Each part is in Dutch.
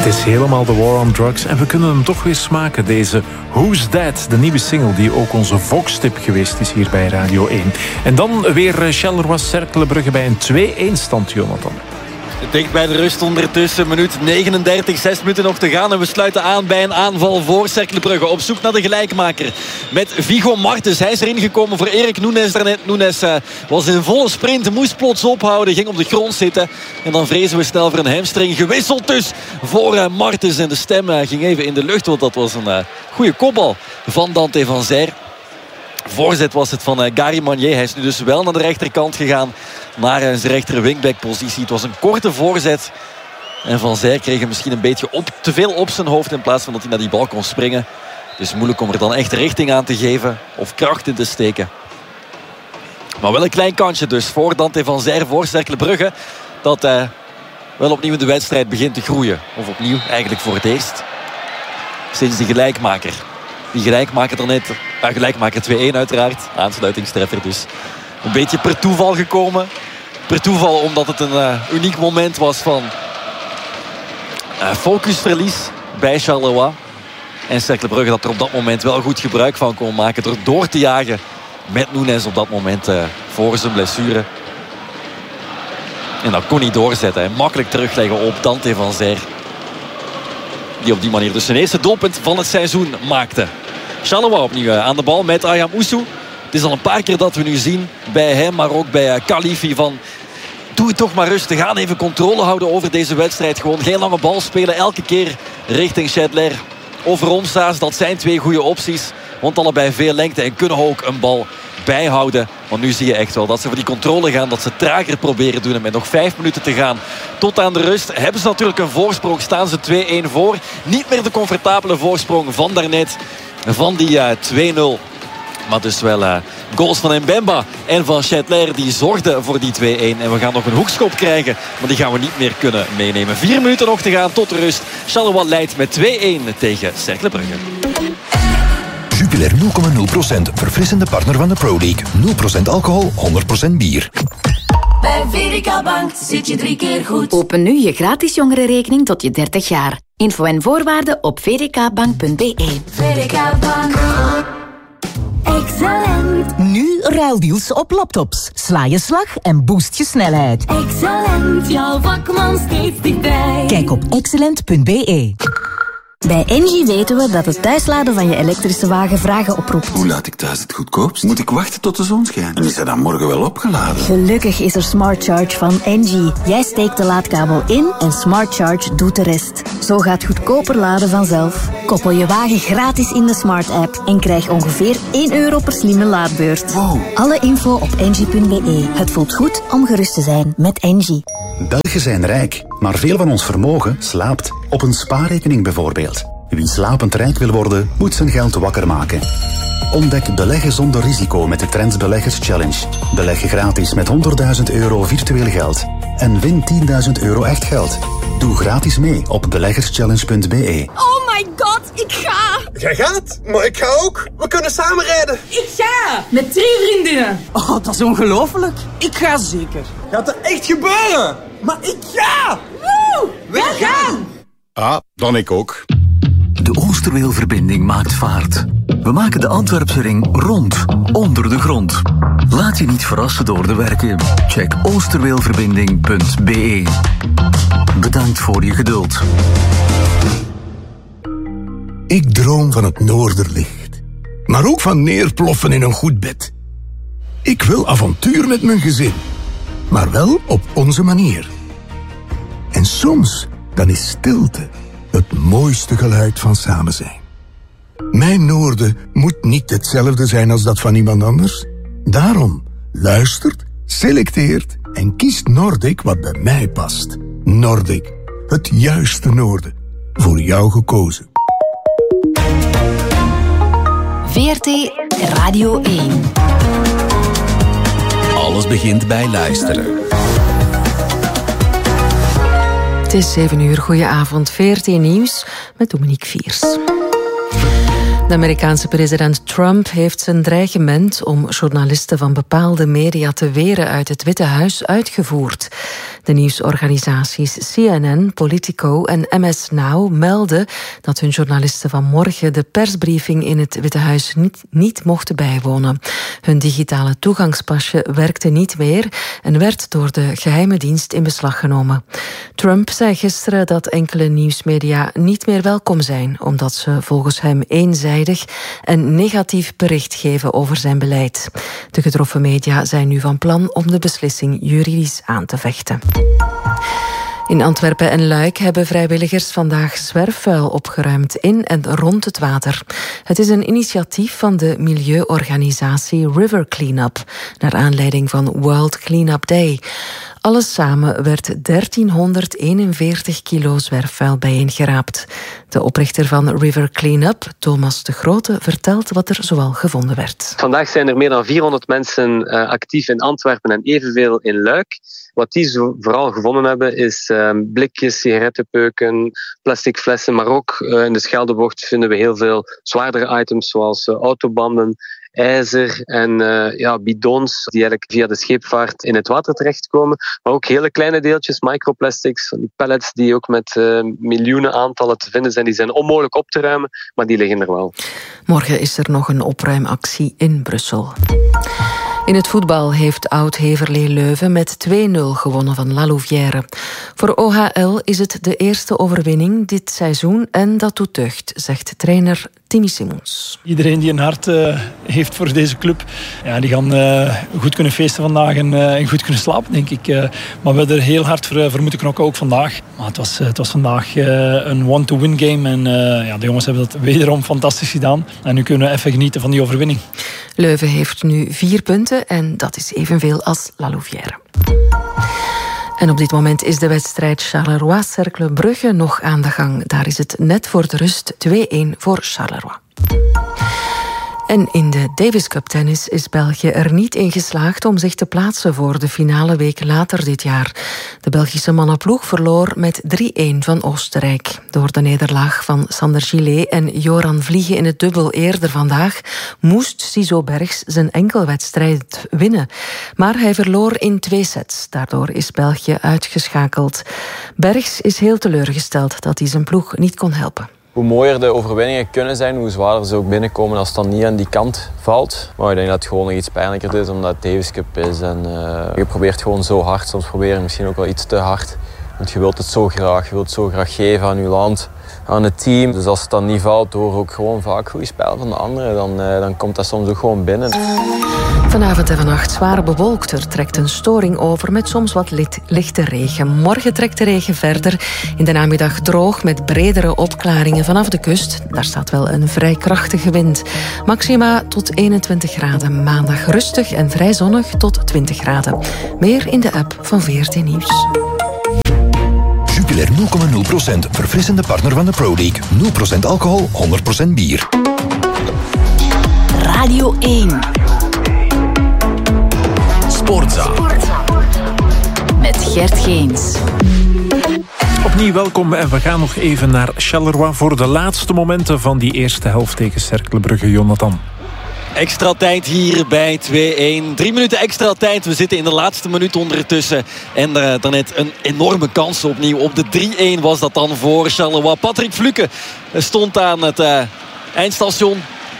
Het is helemaal de war on drugs en we kunnen hem toch weer smaken. Deze Who's That, de nieuwe single die ook onze Vox-tip geweest is hier bij Radio 1. En dan weer Charleroi-Cercle Brugge bij een 2-1 stand, Jonathan. Dicht bij de rust ondertussen, minuut 39, 6 minuten nog te gaan. En we sluiten aan bij een aanval voor Cercle Brugge. Op zoek naar de gelijkmaker met Viggo Martens. Hij is erin gekomen voor Erik Nunes daarnet. Nunes was in volle sprint, moest plots ophouden, ging op de grond zitten. En dan vrezen we snel voor een hamstring. Gewisseld dus voor Martens. En de stem ging even in de lucht, want dat was een goede kopbal van Dante van Zijr. Voorzet was het van Gary Magnier. Hij is nu dus wel naar de rechterkant gegaan, naar zijn rechter wingback-positie. Het was een korte voorzet. En Van Zijr kreeg hem misschien een beetje te veel op zijn hoofd in plaats van dat hij naar die bal kon springen. Het is moeilijk om er dan echt richting aan te geven of kracht in te steken. Maar wel een klein kansje dus voor Dante van Zijr, voor Cercle Brugge. Dat wel opnieuw in de wedstrijd begint te groeien. Of opnieuw, eigenlijk voor het eerst. Sinds die gelijkmaker. Die gelijkmaker dan net. Gelijkmaker 2-1 uiteraard. Aansluitingstreffer dus. Een beetje per toeval gekomen. Per toeval omdat het een uniek moment was van focusverlies bij Charleroi. En Cercle Brugge dat er op dat moment wel goed gebruik van kon maken. Door te jagen met Nunes op dat moment voor zijn blessure. En dat kon hij doorzetten. En makkelijk terugleggen op Dante van Zijr. Die op die manier dus zijn eerste doelpunt van het seizoen maakte. Charleroi opnieuw aan de bal met Ayam Ousou. Het is al een paar keer dat we nu zien bij hem, maar ook bij Khalifi van... Doe het toch maar rustig aan. Even controle houden over deze wedstrijd. Gewoon geen lange bal spelen. Elke keer richting Chedler of Romsaas. Dat zijn twee goede opties. Want allebei veel lengte en kunnen ook een bal bijhouden. Want nu zie je echt wel dat ze voor die controle gaan. Dat ze trager proberen doen. En met nog 5 minuten te gaan tot aan de rust hebben ze natuurlijk een voorsprong. Staan ze 2-1 voor. Niet meer de comfortabele voorsprong van daarnet. Van die 2-0. Maar dus wel goals van Mbemba en van Chedler die zorgden voor die 2-1. En we gaan nog een hoekschop krijgen. Maar die gaan we niet meer kunnen meenemen. 4 minuten nog te gaan tot de rust. Charleroi leidt met 2-1 tegen Cercle Brugge. Jupiler 0,0%. Verfrissende partner van de Pro League. 0% alcohol, 100% bier. Bij VDK Bank zit je 3 keer goed. Open nu je gratis jongerenrekening tot je 30 jaar. Info en voorwaarden op vdkbank.be. VDK Bank. Excellent. Nu ruildeals op laptops. Sla je slag en boost je snelheid. Excellent. Jouw vakman steeds dichtbij. Kijk op excellent.be. Bij Engie weten we dat het thuisladen van je elektrische wagen vragen oproept. Hoe laat ik thuis het goedkoopst? Moet ik wachten tot de zon schijnt? En is hij dan morgen wel opgeladen? Gelukkig is er Smart Charge van Engie. Jij steekt de laadkabel in en Smart Charge doet de rest. Zo gaat goedkoper laden vanzelf. Koppel je wagen gratis in de Smart app en krijg ongeveer €1 per slimme laadbeurt. Wow. Alle info op engie.be. Het voelt goed om gerust te zijn met Engie. Belgen zijn rijk, maar veel van ons vermogen slaapt. Op een spaarrekening bijvoorbeeld. Wie slapend rijk wil worden, moet zijn geld wakker maken. Ontdek beleggen zonder risico met de Trends Beleggers Challenge. Beleg gratis met €100.000 virtueel geld. En win €10.000 echt geld. Doe gratis mee op beleggerschallenge.be. Oh my god, ik ga! Jij gaat? Maar ik ga ook. We kunnen samen rijden. Ik ga! Met 3 vriendinnen. Oh, dat is ongelooflijk. Ik ga zeker. Gaat er echt gebeuren? Maar ik ga! Woe! Wij gaan! Ah, dan ik ook. De Oosterweelverbinding maakt vaart. We maken de Antwerpse ring rond, onder de grond. Laat je niet verrassen door de werken. Check oosterweelverbinding.be. Bedankt voor je geduld. Ik droom van het noorderlicht. Maar ook van neerploffen in een goed bed. Ik wil avontuur met mijn gezin. Maar wel op onze manier. En soms, dan is stilte het mooiste geluid van samen zijn. Mijn noorden moet niet hetzelfde zijn als dat van iemand anders. Daarom luistert, selecteert en kiest Nordic wat bij mij past. Nordic, het juiste noorden. Voor jou gekozen. VRT Radio 1. Alles begint bij luisteren. Het is 7 uur, goedenavond. VRT Nieuws met Dominique Viers. De Amerikaanse president Trump heeft zijn dreigement om journalisten van bepaalde media te weren uit het Witte Huis uitgevoerd. De nieuwsorganisaties CNN, Politico en MS Now melden dat hun journalisten vanmorgen de persbriefing in het Witte Huis niet mochten bijwonen. Hun digitale toegangspasje werkte niet meer en werd door de geheime dienst in beslag genomen. Trump zei gisteren dat enkele nieuwsmedia niet meer welkom zijn, omdat ze volgens hem eenzijdig en negatief bericht geven over zijn beleid. De getroffen media zijn nu van plan om de beslissing juridisch aan te vechten. In Antwerpen en Luik hebben vrijwilligers vandaag zwerfvuil opgeruimd in en rond het water. Het is een initiatief van de milieuorganisatie River Cleanup, naar aanleiding van World Cleanup Day. Alles samen werd 1341 kilo zwerfvuil bijeengeraapt. De oprichter van River Cleanup, Thomas de Grote, vertelt wat er zoal gevonden werd. Vandaag zijn er meer dan 400 mensen actief in Antwerpen en evenveel in Luik. Wat die vooral gevonden hebben is blikjes, sigarettenpeuken, plastic flessen, maar ook in de Scheldebocht vinden we heel veel zwaardere items zoals autobanden, ijzer en bidons die eigenlijk via de scheepvaart in het water terechtkomen. Maar ook hele kleine deeltjes, microplastics, pellets die ook met miljoenen aantallen te vinden zijn. Die zijn onmogelijk op te ruimen, maar die liggen er wel. Morgen is er nog een opruimactie in Brussel. In het voetbal heeft oud-Heverlee Leuven met 2-0 gewonnen van La Louvière. Voor OHL is het de eerste overwinning dit seizoen en dat doet deugd, zegt trainer Timmy Simons. Iedereen die een hart heeft voor deze club, ja, die gaan goed kunnen feesten vandaag en goed kunnen slapen, denk ik. Maar we hebben er heel hard voor moeten knokken, ook vandaag. Maar het was vandaag een one-to-win game en de jongens hebben dat wederom fantastisch gedaan. En nu kunnen we even genieten van die overwinning. Leuven heeft nu 4 punten en dat is evenveel als La Louvière. En op dit moment is de wedstrijd Charleroi-Cercle Brugge nog aan de gang. Daar is het net voor de rust 2-1 voor Charleroi. En in de Davis Cup tennis is België er niet in geslaagd om zich te plaatsen voor de finale week later dit jaar. De Belgische mannenploeg verloor met 3-1 van Oostenrijk. Door de nederlaag van Sander Gillet en Joran Vliegen in het dubbel eerder vandaag moest Cizo Bergs zijn enkelwedstrijd winnen. Maar hij verloor in 2 sets. Daardoor is België uitgeschakeld. Bergs is heel teleurgesteld dat hij zijn ploeg niet kon helpen. Hoe mooier de overwinningen kunnen zijn, hoe zwaarder ze ook binnenkomen als het dan niet aan die kant valt. Maar ik denk dat het gewoon nog iets pijnlijker is, omdat het Davis Cup is. En je probeert gewoon zo hard, soms probeer je misschien ook wel iets te hard. Want je wilt het zo graag, je wilt het zo graag geven aan je land, aan het team. Dus als het dan niet valt door ook gewoon vaak goede spel van de anderen, dan komt dat soms ook gewoon binnen. Vanavond en vannacht zwaar bewolkt. Er trekt een storing over met soms wat lichte regen. Morgen trekt de regen verder. In de namiddag droog met bredere opklaringen vanaf de kust. Daar staat wel een vrij krachtige wind. Maxima tot 21 graden. Maandag rustig en vrij zonnig tot 20 graden. Meer in de app van VRT Nieuws. Jupiler 0,0%. Verfrissende partner van de Pro League. 0% alcohol, 100% bier. Radio 1. Sportza. Met Gert Geens. Opnieuw welkom en we gaan nog even naar Charleroi voor de laatste momenten van die eerste helft tegen Cercle Brugge. Jonathan. Extra tijd hier bij 2-1. 3 minuten extra tijd. We zitten in de laatste minuut ondertussen. En daarnet een enorme kans opnieuw. Op de 3-1 was dat dan voor Charleroi. Patrick Fluke stond aan het eindstation.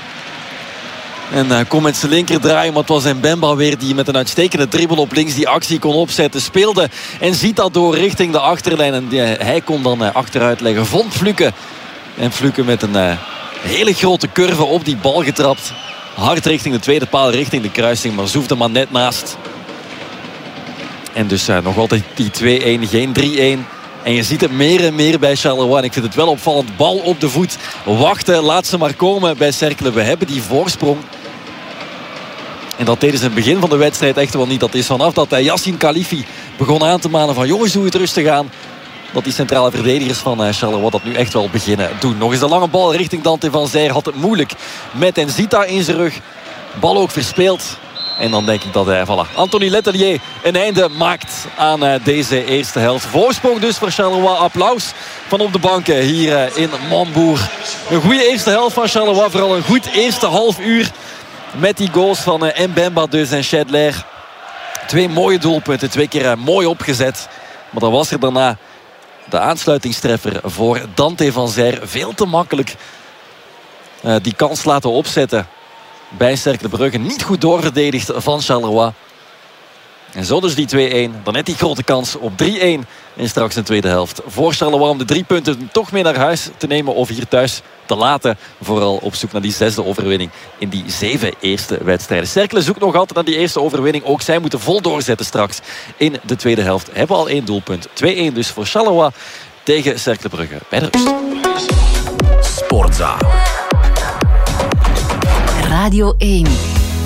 En kon met zijn linker draaien. Maar het was Mbemba weer die met een uitstekende dribbel op links die actie kon opzetten. Speelde en ziet dat door richting de achterlijn. En hij kon dan achteruit leggen. Vond Fluke. En Fluke met een hele grote curve op die bal getrapt. Hard richting de tweede paal, richting de kruising. Maar zoefde maar net naast. En dus nog altijd die 2-1, geen 3-1. En je ziet het meer en meer bij Charleroi. En ik vind het wel opvallend. Bal op de voet. Wachten, laat ze maar komen bij Cercle. We hebben die voorsprong. En dat deden ze in het begin van de wedstrijd echt wel niet. Dat is vanaf dat Yassine Khalifi begon aan te manen van jongens, doe het rustig aan. Dat die centrale verdedigers van Charleroi dat nu echt wel beginnen doen. Nog eens de lange bal richting Dante van Zijr. Had het moeilijk met Enzita in zijn rug. Bal ook verspeeld. En dan denk ik dat Anthony Letelier een einde maakt aan deze eerste helft. Voorsprong dus voor Charleroi. Applaus van op de banken hier in Montbourg. Een goede eerste helft van Charleroi. Vooral een goed eerste half uur. Met die goals van Mbemba dus en Chedler. 2 mooie doelpunten. 2 keer mooi opgezet. Maar dan was er daarna de aansluitingstreffer voor Dante van Zijr. Veel te makkelijk die kans laten opzetten bij Cercle Brugge. Niet goed doorverdedigd van Charleroi. En zo dus die 2-1. Dan net die grote kans op 3-1. En straks een tweede helft voor Charleroi om de 3 punten toch mee naar huis te nemen of hier thuis te laten. Vooral op zoek naar die 6e overwinning in die 7 eerste wedstrijden. Cercle zoekt nog altijd naar die eerste overwinning. Ook zij moeten vol doorzetten straks in de tweede helft. Hebben al 1 doelpunt. 2-1 dus voor Charleroi tegen Cercle Brugge bij de rust. Sportza. Radio 1.